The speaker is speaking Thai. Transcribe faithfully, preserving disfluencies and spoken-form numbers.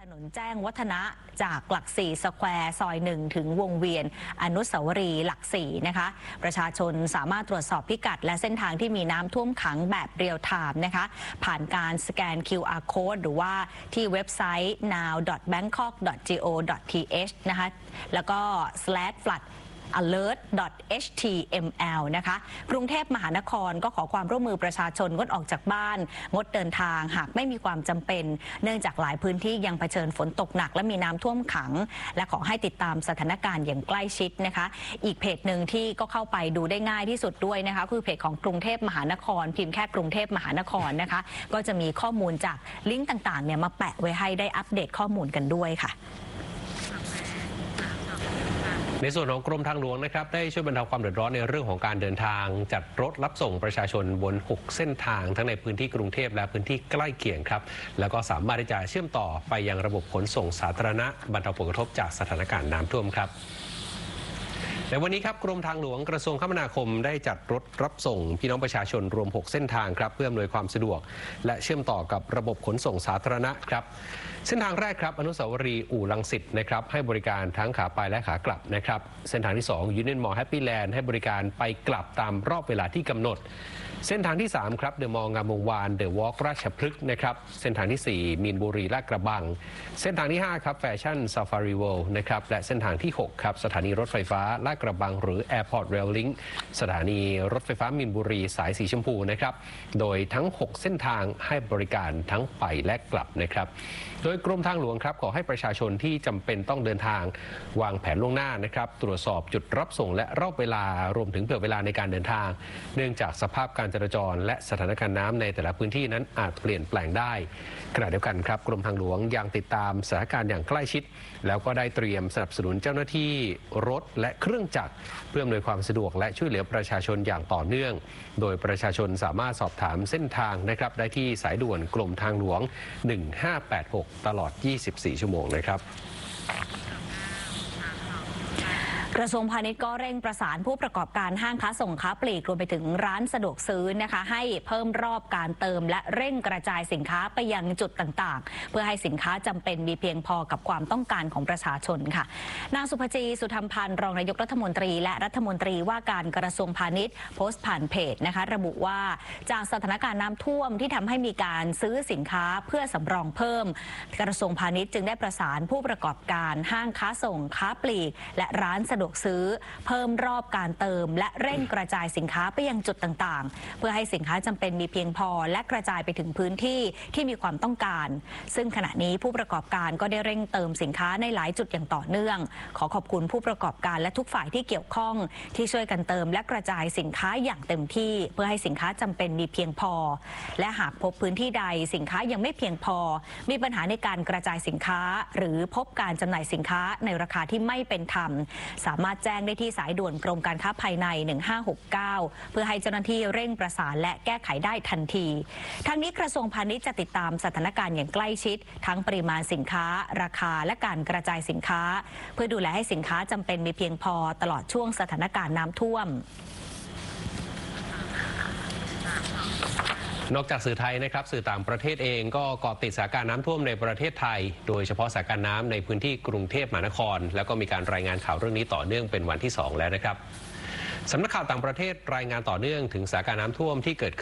ถนนแจ้งวัฒนะจากหลักสี่สแควร์ซอยหนึ่งถึงวงเวียนอนุสาวรีย์หลักสี่นะคะประชาชนสามารถตรวจสอบพิกัดและเส้นทางที่มีน้ำท่วมขังแบบเรียลไทม์นะคะผ่านการสแกน คิว อาร์ Code หรือว่าที่เว็บไซต์ นาว ดอท แบงคอก ดอท จี โอ ดอท ที เอช นะคะแล้วก็ สแลช floodอเลิร์ต ดอท เอช ที เอ็ม แอล นะคะกรุงเทพมหานครก็ขอความร่วมมือประชาชนงดออกจากบ้านงดเดินทางหากไม่มีความจำเป็นเนื่องจากหลายพื้นที่ยังเผชิญฝนตกหนักและมีน้ำท่วมขังและขอให้ติดตามสถานการณ์อย่างใกล้ชิดนะคะอีกเพจหนึ่งที่ก็เข้าไปดูได้ง่ายที่สุดด้วยนะคะคือเพจของกรุงเทพมหานครพิมพ์แค่กรุงเทพมหานครนะคะก็จะมีข้อมูลจากลิงก์ต่างๆเนี่ยมาแปะไว้ให้ได้อัปเดตข้อมูลกันด้วยค่ะในส่วนของกรมทางหลวงนะครับได้ช่วยบรรเทาความเดือดร้อนในเรื่องของการเดินทางจัดรถรับส่งประชาชนบนหกเส้นทางทั้งในพื้นที่กรุงเทพและพื้นที่ใกล้เคียงครับแล้วก็สามารถที่จะเชื่อมต่อไปยังระบบขนส่งสาธารณะบรรเทาผลกระทบจากสถานการณ์น้ำท่วมครับในวันนี้ครับกรมทางหลวงกระทรวงคมนาคมได้จัดรถรับส่งพี่น้องประชาชนรวมหกเส้นทางครับเพื่ออำนวยความสะดวกและเชื่อมต่อกับระบบขนส่งสาธารณะครับเส้นทางแรกครับอนุสาวรีย์อู่รังสิตนะครับให้บริการทั้งขาไปและขากลับนะครับเส้นทางที่สองยูเนียนมอลล์แฮปปี้แลนด์ให้บริการไปกลับตามรอบเวลาที่กำหนดเส้นทางที่สามครับเดอะมอลล์งามวงวานเดอะวอล์กราชพฤกษ์นะครับเส้นทางที่สี่มีนบุรีลาดกระบังเส้นทางที่ห้าครับแฟชั่นซาฟารีเวิลด์นะครับและเส้นทางที่หกครับสถานีรถไฟฟ้าลาดกระบังหรือ Airport Rail Link สถานีรถไฟฟ้ามีนบุรีสายสีชมพูนะครับโดยทั้งหกเส้นทางให้บริการทั้งไปและกลับนะครับโดยกรมทางหลวงครับขอให้ประชาชนที่จำเป็นต้องเดินทางวางแผนล่วงหน้านะครับตรวจสอบจุดรับส่งและรอบเวลารวมถึงเผื่อเวลาในการเดินทางเนื่องจากสภาพการจราจรและสถานการณ์น้ำในแต่ละพื้นที่นั้นอาจเปลี่ยนแปลงได้ขณะเดียวกันครับกรมทางหลวงยังติดตามสถานการณ์อย่างใกล้ชิดแล้วก็ได้เตรียมสนับสนุนเจ้าหน้าที่รถและเครื่องจักรเพื่ออำนวยความสะดวกและช่วยเหลือประชาชนอย่างต่อเนื่องโดยประชาชนสามารถสอบถามเส้นทางนะครับได้ที่สายด่วนกรมทางหลวงหนึ่งห้าแปดหกตลอดยี่สิบสี่ชั่วโมงนะครับกระทรวงพาณิชย์ก็เร่งประสานผู้ประกอบการห้างค้าส่งค้าปลีกรวมไปถึงร้านสะดวกซื้อนะคะให้เพิ่มรอบการเติมและเร่งกระจายสินค้าไปยังจุดต่างๆเพื่อให้สินค้าจำเป็นมีเพียงพอกับความต้องการของประชาชนค่ะนางสุภจีสุธรรมพันธ์รองนายกรัฐมนตรีและรัฐมนตรีว่าการกระทรวงพาณิชย์โพสต์ผ่านเพจนะคะระบุว่าจากสถานการณ์น้ำท่วมที่ทำให้มีการซื้อสินค้าเพื่อสำรองเพิ่มกระทรวงพาณิชย์จึงได้ประสานผู้ประกอบการห้างค้าส่งค้าปลีกและร้านสะดวกซื้อเพิ่มรอบการเติมและเร่งกระจายสินค้าไปยังจุดต่างๆเพื่อให้สินค้าจำเป็นมีเพียงพอและกระจายไปถึงพื้นที่ที่มีความต้องการซึ่งขณะนี้ผู้ประกอบการก็ได้เร่งเติมสินค้าในหลายจุดอย่างต่อเนื่องขอขอบคุณผู้ประกอบการและทุกฝ่ายที่เกี่ยวข้องที่ช่วยกันเติมและกระจายสินค้าอย่างเต็มที่เพื่อให้สินค้าจำเป็นมีเพียงพอและหากพบพื้นที่ใดสินค้ายังไม่เพียงพอมีปัญหาในการกระจายสินค้าหรือพบการจำหน่ายสินค้าในราคาที่ไม่เป็นธรรมสามารถแจ้งได้ที่สายด่วนกรมการค้าภายในหนึ่งห้าหกเก้าเพื่อให้เจ้าหน้าที่เร่งประสานและแก้ไขได้ทันทีทางนี้กระทรวงพาณิชย์จะติดตามสถานการณ์อย่างใกล้ชิดทั้งปริมาณสินค้าราคาและการกระจายสินค้าเพื่อดูแลให้สินค้าจำเป็นมีเพียงพอตลอดช่วงสถานการณ์น้ำท่วมนอกจากสื่อไทยนะครับสื่อต่างประเทศเองก็เกาะติดสถานการณ์น้ำท่วมในประเทศไทยโดยเฉพาะสถานการณ์น้ำในพื้นที่กรุงเทพมหานครแล้วก็มีการรายงานข่าวเรื่องนี้ต่อเนื่องเป็นวันที่สองแล้วนะครับสำนักข่าวต่างประเทศรายงานต่อเนื่องถึงสถานการณ์น้ำท่วมที่เกิด